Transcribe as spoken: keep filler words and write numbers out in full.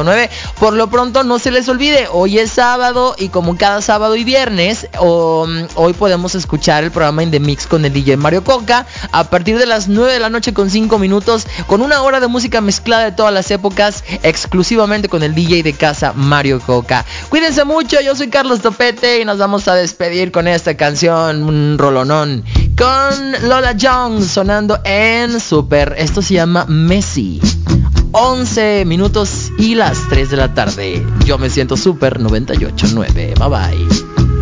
nueve. Por lo pronto no se les olvide, hoy es sábado y como cada sábado y viernes, o, hoy podemos escuchar el programa In The Mix con el D J Mario Coca a partir de las nueve de la noche con cinco minutos, con una hora de música mezclada de todas las épocas, exclusivamente con el D J de casa Mario Coca. Cuídense mucho, yo soy Carlos Topete y nos vamos a despedir con esta canción, un rolonón, con Lola Young sonando en Super. Esto se llama Messi. once minutos y las tres de la tarde. Yo me siento Super noventa y ocho punto nueve. Bye bye.